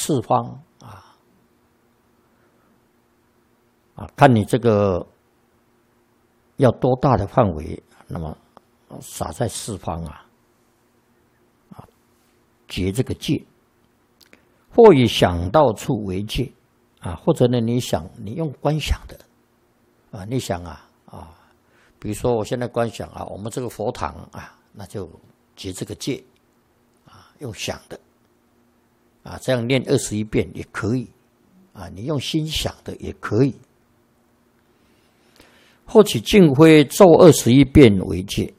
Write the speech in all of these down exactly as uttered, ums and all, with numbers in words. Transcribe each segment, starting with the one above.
四方啊啊，看你这个要多大的范围，那么撒在四方啊啊，结这个界，或以想到处为界啊，或者呢，你想你用观想的啊，你想啊啊，比如说我现在观想啊，我们这个佛堂啊，那就结这个界啊，用想的。啊，这样念二十一遍也可以，啊，你用心想的也可以。或取净灰咒二十一遍为界，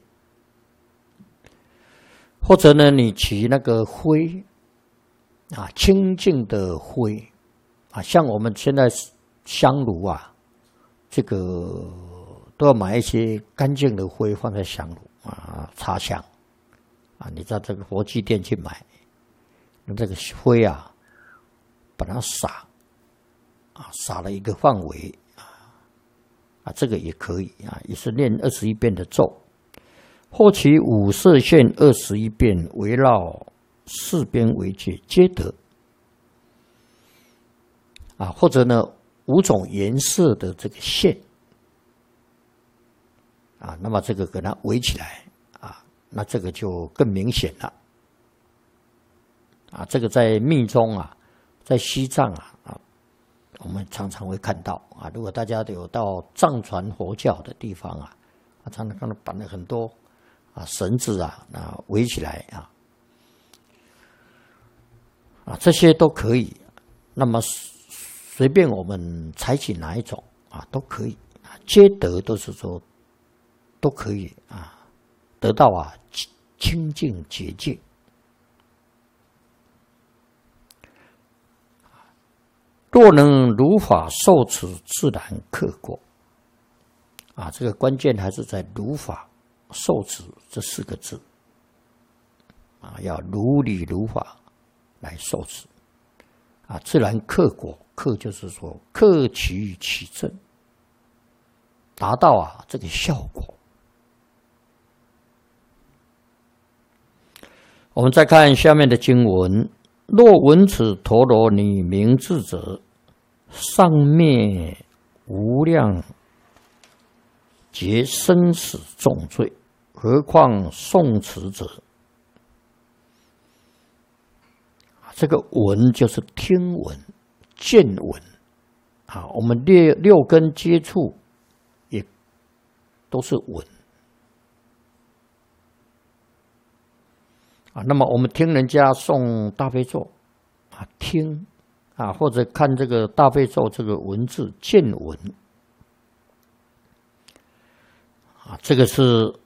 或者呢，你取那个灰，啊，清净的灰，啊，像我们现在香炉啊，这个都要买一些干净的灰放在香炉啊，插香，啊，你到这个佛具店去买。用这个灰啊，把它撒啊，撒了一个范围啊，啊，这个也可以啊，也是念二十一遍的咒，或取五色线二十一遍，围绕四边为界，皆得啊，或者呢，五种颜色的这个线啊，那么这个给它围起来啊，那这个就更明显了。啊，这个在密宗啊，在西藏啊啊，我们常常会看到啊。如果大家有到藏传佛教的地方啊，啊，常常看到绑了很多啊绳子啊啊围起来啊，啊这些都可以。那么随便我们采取哪一种啊都可以啊，皆得都是说都可以啊，得到啊清净洁净。若能如法受持，自然克果。啊，这个关键还是在如法受持这四个字。啊，要如理如法来受持。啊，自然克果，克就是说克其其正，达到啊这个效果。我们再看下面的经文。若闻此陀罗尼名字者，上灭无量劫生死重罪，何况诵持者？这个闻就是听闻、见闻啊，我们六六根接触也都是闻。啊，那么我们听人家诵大悲咒，啊，听，啊，或者看这个大悲咒这个文字见闻，啊，这个是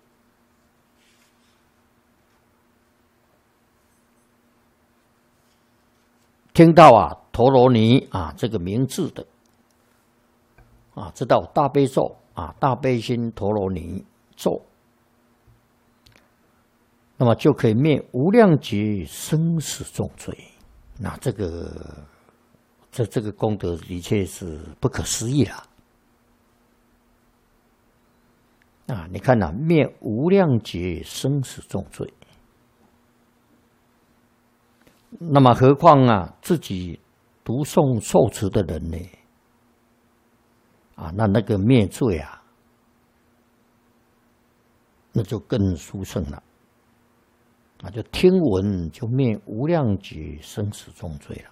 听到啊陀罗尼啊这个名字的，啊，知道大悲咒啊大悲心陀罗尼咒。那么就可以灭无量劫生死重罪，那这个这这个功德的确是不可思议了啊！你看呐、啊，灭无量劫生死重罪，那么何况啊自己读诵受持的人呢？啊，那那个灭罪啊，那就更殊胜了。啊，就听闻就灭无量劫生死重罪了。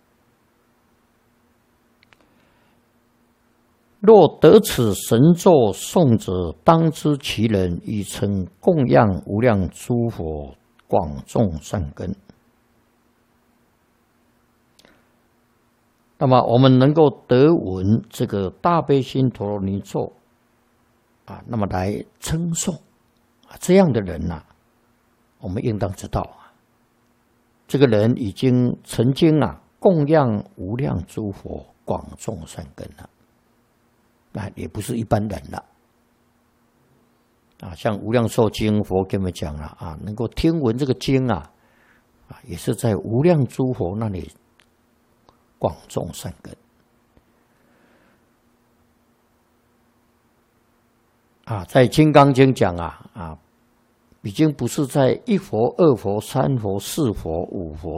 若得此神咒诵者，当知其人已曾供养无量诸佛，广种善根。那么我们能够得闻这个大悲心陀罗尼咒啊，那么来称颂啊，这样的人呐、啊。我们应当知道啊，这个人已经曾经啊供养无量诸佛，广种善根了，那也不是一般人了啊。像《无量寿经》，佛给我们讲了啊，能够听闻这个经啊，啊，也是在无量诸佛那里广种善根啊。在《金刚经》讲啊啊。已经不是在一佛、二佛、三佛、四佛、五佛